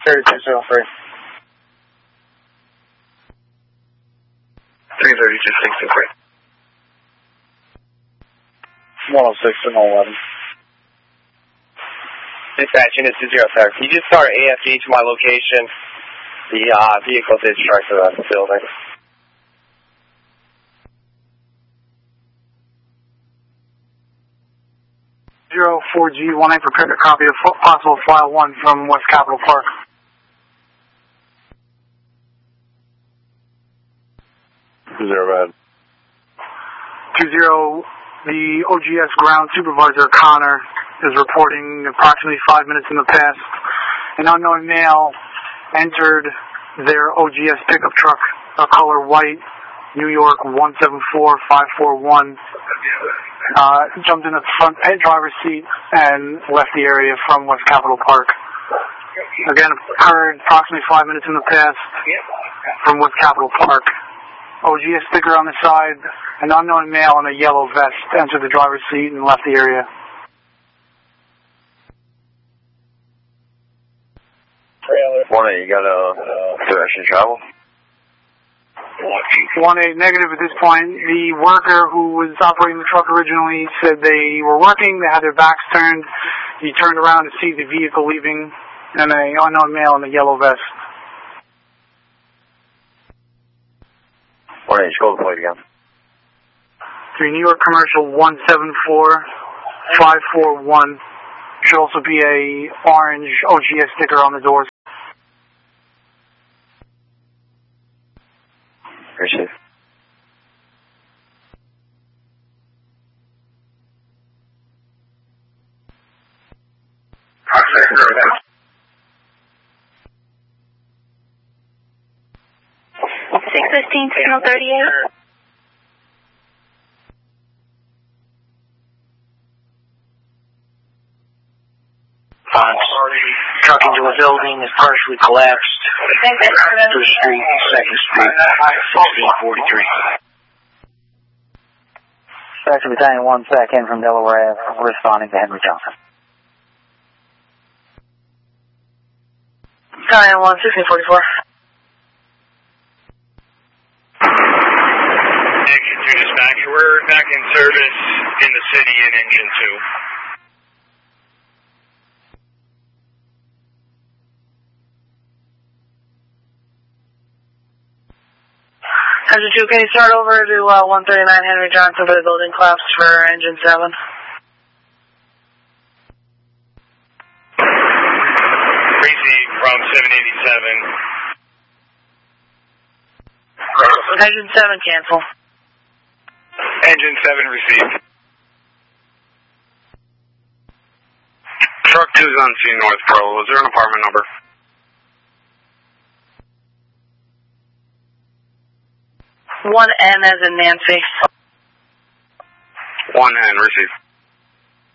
3203. 33263. 106 and 11. Dispatch, unit 20, sir. Can you just start AFG to my location? The vehicle did strike the building. 04G18, prepare to copy a possible file 1 from West Capitol Park. 20, bad. 20, the OGS ground supervisor, Connor, is reporting approximately 5 minutes in the past, an unknown male entered their OGS pickup truck, a color white, New York 174541, jumped in the front driver's seat and left the area from West Capitol Park. Again, occurred approximately 5 minutes in the past from West Capitol Park. OGS sticker on the side, an unknown male in a yellow vest entered the driver's seat and left the area. 1A, you got a direction to travel? 1A, negative at this point. The worker who was operating the truck originally said they were working, they had their backs turned. He turned around to see the vehicle leaving, and an unknown male in a yellow vest. 1A, scroll the plate again. 3, New York Commercial 174541. Should also be a orange OGS sticker on the doors. Receive. Signal 38. Truck into a building is partially collapsed to the street, 2nd Street, 1643. Special Battalion 1 second from Delaware Ave, responding to Henry Johnson. Battalion 1, 1644. Engine 2 dispatch, we're back in service in the city in Engine 2. Engine 2, can you start over to 139 Henry Johnson for the building collapse for Engine 7? Receive from 787. Engine 7, cancel. Engine 7 received. Truck 2's on scene, North Pro. Is there an apartment number? 1N as in Nancy. 1N, receive.